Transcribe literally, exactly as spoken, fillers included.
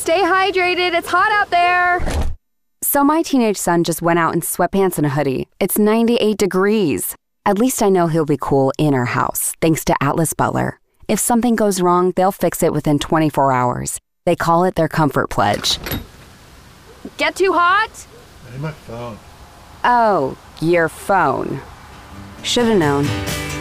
Stay hydrated, it's hot out there. So my teenage son just went out in sweatpants and a hoodie. It's ninety-eight degrees. At least I know he'll be cool in our house, thanks to Atlas Butler. If something goes wrong, they'll fix it within twenty-four hours. They call it their comfort pledge. Get too hot? I need my phone. Oh, your phone. Should've known.